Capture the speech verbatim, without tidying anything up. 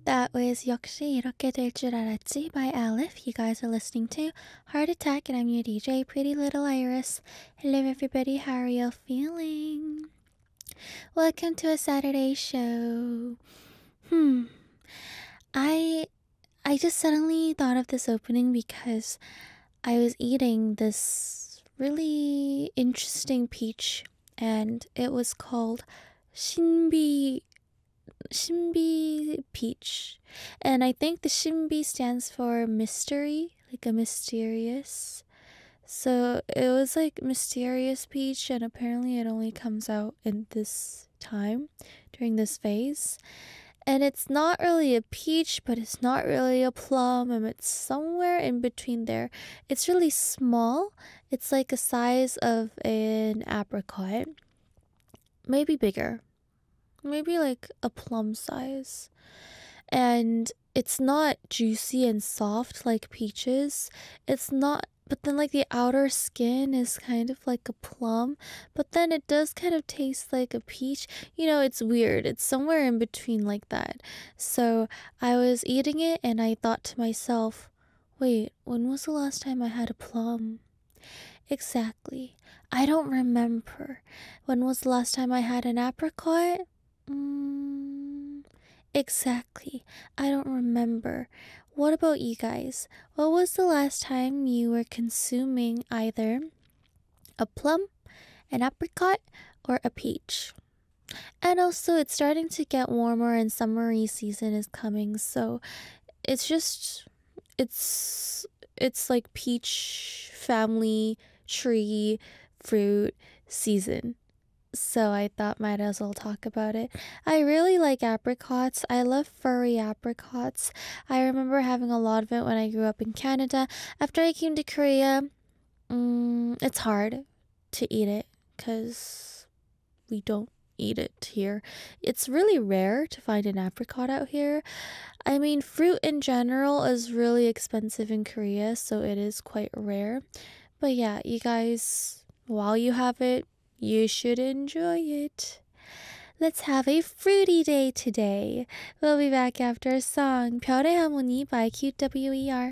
That was 역시 이렇게 될 줄 알았지 by Aleph. You guys are listening to Heart Attack, and I'm your D J, Pretty Little Iris. Hello, everybody. How are you feeling? Welcome to a Saturday show. Hmm. I I just suddenly thought of this opening because I was eating this really interesting peach, and it was called Shinbi Shinbi peach. And I think the Shinbi stands for mystery, like a mysterious. So it was like mysterious peach, and apparently it only comes out in this time during this phase. And it's not really a peach, but it's not really a plum, and it's somewhere in between there. It's really small. It's like a size of an apricot, maybe bigger, maybe like a plum size. And it's not juicy and soft like peaches. It's not, but then like the outer skin is kind of like a plum, but then it does kind of taste like a peach. You know, it's weird. It's somewhere in between like that. So I was eating it and I thought to myself, wait, when was the last time I had a plum? Exactly. I don't remember. When was the last time I had an apricot? Mm, exactly. I don't remember. What about you guys? What was the last time you were consuming either a plum, an apricot, or a peach? And also, it's starting to get warmer and summery season is coming, so it's just, it's, it's like peach family tree fruit season. So I thought might as well talk about it. I really like apricots. I love furry apricots. I remember having a lot of it when I grew up in Canada. After I came to Korea, um, it's hard to eat it because we don't eat it here. It's really rare to find an apricot out here. I mean, fruit in general is really expensive in Korea, so it is quite rare. But yeah, you guys, while you have it, you should enjoy it. Let's have a fruity day today. We'll be back after a song, 별의 하모니 by Q W E R.